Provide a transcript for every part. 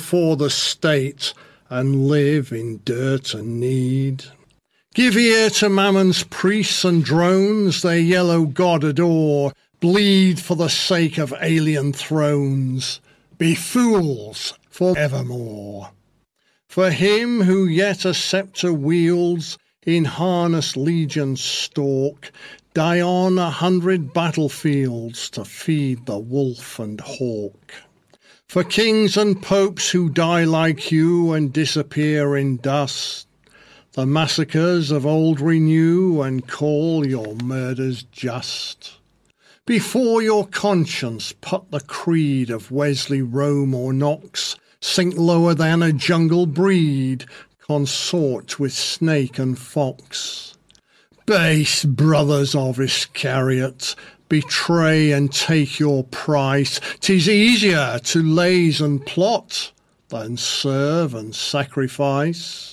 for the state and live in dirt and need. Give ear to Mammon's priests and drones, their yellow god adore, bleed for the sake of alien thrones, be fools for evermore. For him who yet a sceptre wields, in harness legions stalk, die on 100 battlefields to feed the wolf and hawk. For kings and popes who die like you and disappear in dust, the massacres of old renew and call your murders just. Before your conscience put the creed of Wesley, Rome or Knox, sink lower than a jungle breed, consort with snake and fox. Base brothers of Iscariot, betray and take your price. 'Tis easier to laze and plot than serve and sacrifice.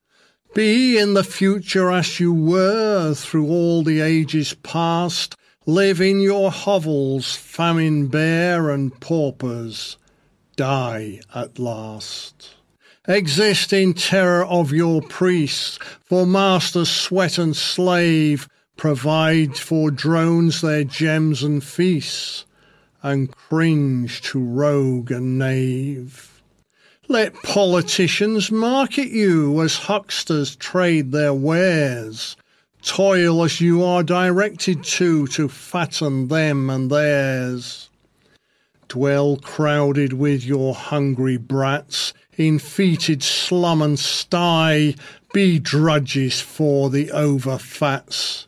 Be in the future as you were through all the ages past. Live in your hovels, famine bare and paupers. Die at last. Exist in terror of your priests, for masters sweat and slave. Provide for drones their gems and feasts, and cringe to rogue and knave. Let politicians market you as hucksters trade their wares. Toil as you are directed to fatten them and theirs. Dwell crowded with your hungry brats, in fetid slum and sty, be drudges for the overfats,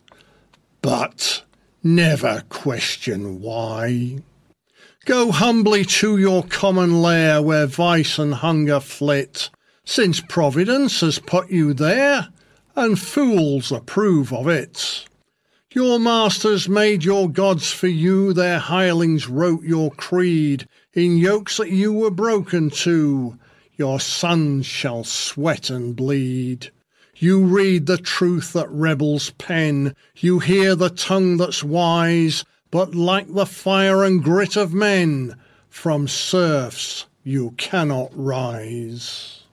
but never question why. Go humbly to your common lair where vice and hunger flit, since Providence has put you there, and fools approve of it. Your masters made your gods for you, their hirelings wrote your creed, in yokes that you were broken to, your sons shall sweat and bleed. You read the truth that rebels pen, you hear the tongue that's wise, but like the fire and grit of men, from serfs you cannot rise.